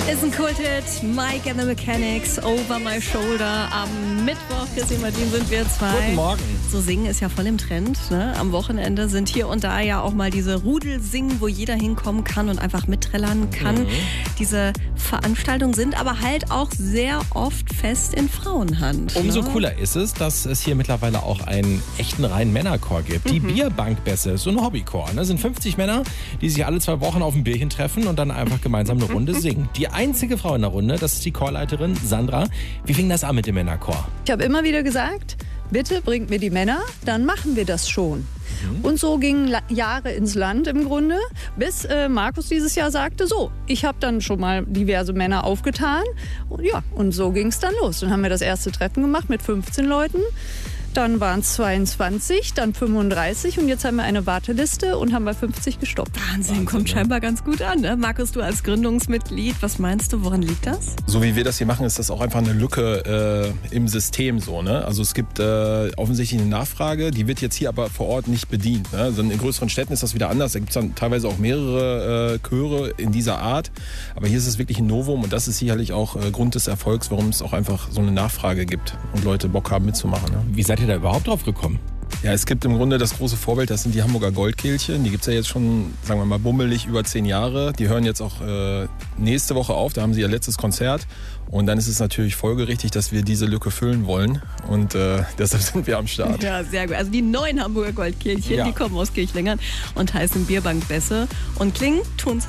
Ist ein Kulthit. Mike and the Mechanics, Over My Shoulder. Am Mittwoch, Chrissy Martin, sind wir zwei. Guten Morgen. So singen ist ja voll im Trend. Ne? Am Wochenende sind hier und da ja auch mal diese Rudelsingen, wo jeder hinkommen kann und einfach mitträllern kann. Diese Veranstaltungen sind aber halt auch sehr oft fest in Frauenhand. Umso cooler ist es, dass es hier mittlerweile auch einen echten reinen Männerchor gibt. Die Bierbankbässe, so ein Hobbychor. Das sind 50 Männer, die sich alle 2 Wochen auf ein Bierchen treffen und dann einfach gemeinsam eine Runde singen. Die einzige Frau in der Runde, das ist die Chorleiterin Sandra. Wie fing das an mit dem Männerchor? Ich habe immer wieder gesagt, bitte bringt mir die Männer, dann machen wir das schon. Und so gingen Jahre ins Land im Grunde, bis Markus dieses Jahr sagte, so, ich habe dann schon mal diverse Männer aufgetan. Und ja, und so ging es dann los. Dann haben wir das erste Treffen gemacht mit 15 Leuten. Dann waren es 22, dann 35 und jetzt haben wir eine Warteliste und haben bei 50 gestoppt. Wahnsinn, kommt scheinbar ganz gut an. Ne? Markus, du als Gründungsmitglied, was meinst du, woran liegt das? So wie wir das hier machen, ist das auch einfach eine Lücke im System so. Ne? Also es gibt offensichtlich eine Nachfrage, die wird jetzt hier aber vor Ort nicht bedient. Ne? Also in größeren Städten ist das wieder anders. Da gibt es dann teilweise auch mehrere Chöre in dieser Art. Aber hier ist es wirklich ein Novum und das ist sicherlich auch Grund des Erfolgs, warum es auch einfach so eine Nachfrage gibt und Leute Bock haben mitzumachen. Ne? Wie seid ihr da überhaupt drauf gekommen? Ja, es gibt im Grunde das große Vorbild, das sind die Hamburger Goldkehlchen. Die gibt es ja jetzt schon, sagen wir mal, bummelig über 10 Jahre. Die hören jetzt auch nächste Woche auf, da haben sie ihr letztes Konzert. Und dann ist es natürlich folgerichtig, dass wir diese Lücke füllen wollen. Und deshalb sind wir am Start. Ja, sehr gut. Also die neuen Hamburger Goldkehlchen, die kommen aus Kirchlengern und heißen Bierbankbässe. Und klingen tun sie